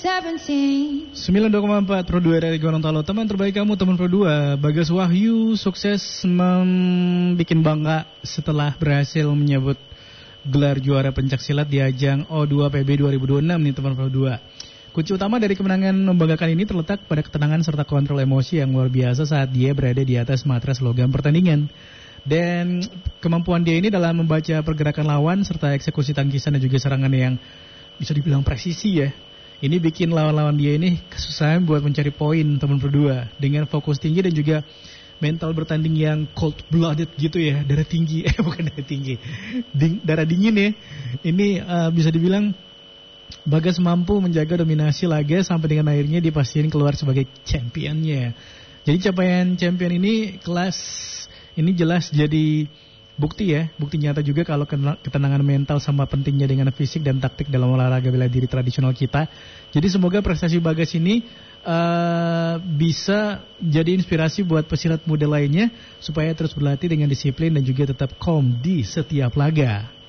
17. 92,4 Pro 2 dari Gorontalo. Teman terbaik kamu, teman Pro 2. Bagas Wahyu sukses membuat bangga setelah berhasil menyebut gelar juara pencaksilat di ajang O2 PB 2026 nih teman Pro 2. Kunci utama dari kemenangan membanggakan ini terletak pada ketenangan serta kontrol emosi yang luar biasa saat dia berada di atas matras logam pertandingan. Dan kemampuan dia ini dalam membaca pergerakan lawan serta eksekusi tangkisan dan juga serangan yang bisa dibilang presisi ya. Ini bikin lawan-lawan dia ini kesusahan buat mencari poin teman berdua. Dengan fokus tinggi dan juga mental bertanding yang cold-blooded gitu ya. Darah tinggi, bukan darah tinggi, darah dingin ya. Ini bisa dibilang Bagas mampu menjaga dominasi laga sampai dengan akhirnya dipastikan keluar sebagai championnya. Jadi capaian champion ini kelas ini jelas jadi bukti ya, bukti nyata juga kalau ketenangan mental sama pentingnya dengan fisik dan taktik dalam olahraga bela diri tradisional kita. Jadi semoga prestasi Bagas ini bisa jadi inspirasi buat pesilat muda lainnya supaya terus berlatih dengan disiplin dan juga tetap calm di setiap laga.